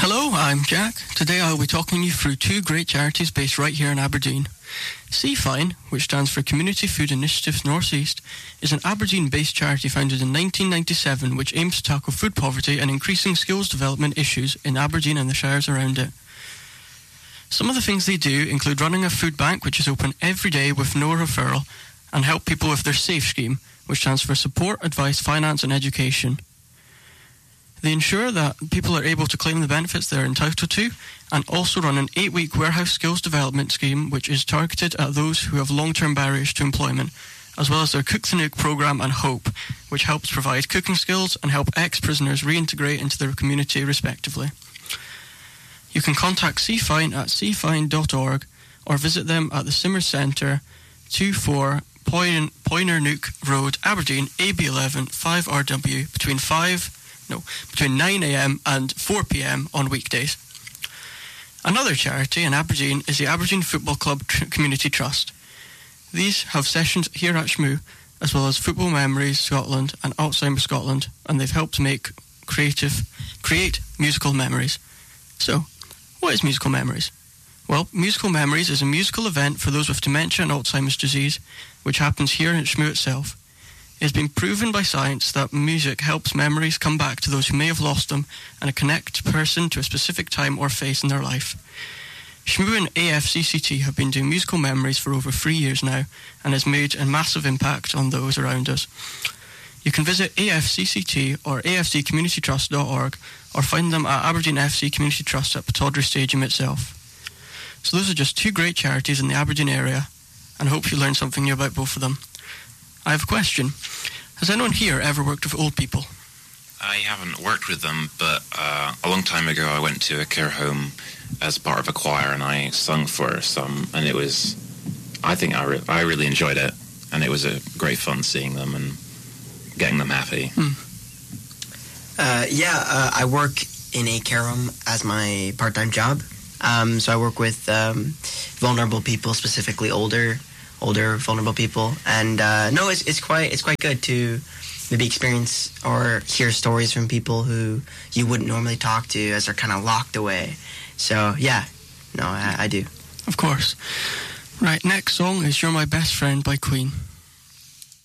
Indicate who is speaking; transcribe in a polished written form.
Speaker 1: Hello, I'm Jack. Today I'll be talking you through two great charities based right here in Aberdeen. CFINE, which stands for Community Food Initiatives North East, is an Aberdeen-based charity founded in 1997 which aims to tackle food poverty and increasing skills development issues in Aberdeen and the shires around it. Some of the things they do include running a food bank which is open every day with no referral, and help people with their SAFE scheme, which stands for Support, Advice, Finance and Education. They ensure that people are able to claim the benefits they're entitled to, and also run an 8-week warehouse skills development scheme which is targeted at those who have long-term barriers to employment, as well as their Cook the Nook programme and HOPE, which helps provide cooking skills and help ex-prisoners reintegrate into their community respectively. You can contact CFINE at cfine.org or visit them at the Simmers Centre, 24 Poyner-Nook Road, Aberdeen, AB11 5RW, between 9 a.m. and 4 p.m. on weekdays. Another charity in Aberdeen is the Aberdeen Football Club Community Trust. These have sessions here at Shmoo, as well as Football Memories Scotland and Alzheimer's Scotland, and they've helped create musical memories. So, what is Musical Memories? Well, Musical Memories is a musical event for those with dementia and Alzheimer's disease, which happens here at Shmoo itself. It has been proven by science that music helps memories come back to those who may have lost them and connect a person to a specific time or phase in their life. Shmoo and AFCCT have been doing Musical Memories for over 3 years now and has made a massive impact on those around us. You can visit AFCCT or afccommunitytrust.org or find them at Aberdeen FC Community Trust at Pittodrie Stadium itself. So those are just two great charities in the Aberdeen area, and I hope you learned something new about both of them. I have a question. Has anyone here ever worked with old people?
Speaker 2: I haven't worked with them, but a long time ago I went to a care home as part of a choir and I sung for some, and it was, I think I really enjoyed it, and it was a great fun seeing them and getting them happy.
Speaker 3: I work in a care home as my part-time job. So I work with vulnerable people, specifically older vulnerable people, and it's quite good to maybe experience or hear stories from people who you wouldn't normally talk to as they're kind of locked away. So I do.
Speaker 1: Of course. Right, next song is You're My Best Friend by Queen.